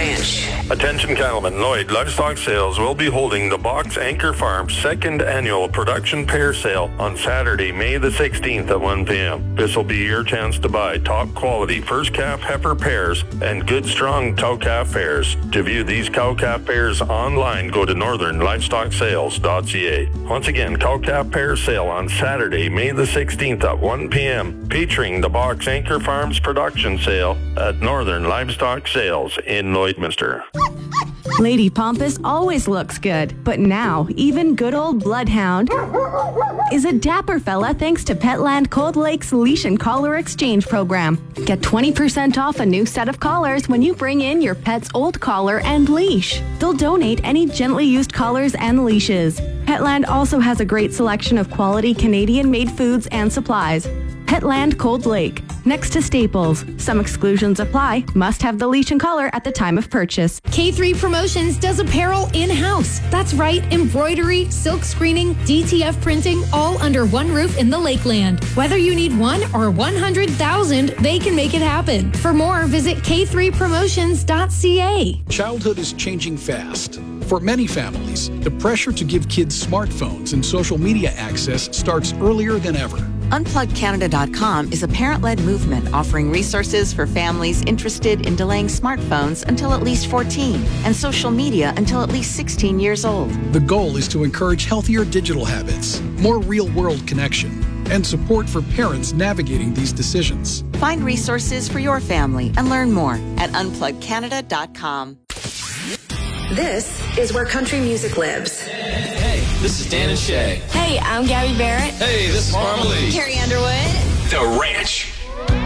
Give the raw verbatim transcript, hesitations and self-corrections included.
Ranch. Attention cattlemen, Lloyd Livestock Sales will be holding the Box Anchor Farms second annual production pair sale on Saturday, May the sixteenth at one p.m. This will be your chance to buy top quality first calf heifer pairs and good strong cow calf pairs. To view these cow calf pairs online, go to northern livestock sales dot c a. Once again, cow calf pair sale on Saturday, May the sixteenth at one p.m. featuring the Box Anchor Farms production sale at Northern Livestock Sales in Lloydminster. Lady Pompous always looks good, but now even good old Bloodhound is a dapper fella thanks to Petland Cold Lake's Leash and Collar Exchange program. Get twenty percent off a new set of collars when you bring in your pet's old collar and leash. They'll donate any gently used collars and leashes. Petland also has a great selection of quality Canadian-made foods and supplies. Petland Cold Lake, next to Staples. Some exclusions apply. Must have the leash and collar at the time of purchase. K three Promotions does apparel in-house. That's right, embroidery, silk screening, D T F printing, all under one roof in the Lakeland. Whether you need one or one hundred thousand, they can make it happen. For more, visit k three promotions dot c a. Childhood is changing fast. For many families, the pressure to give kids smartphones and social media access starts earlier than ever. unplug canada dot com is a parent-led movement offering resources for families interested in delaying smartphones until at least fourteen and social media until at least sixteen years old. The goal is to encourage healthier digital habits, more real-world connection, and support for parents navigating these decisions. Find resources for your family and learn more at unplug canada dot com. This is where country music lives. Hey, this is Dan and Shay. Hey, I'm Gabby Barrett. Hey, this is Marmalade. Carrie Underwood. The Ranch.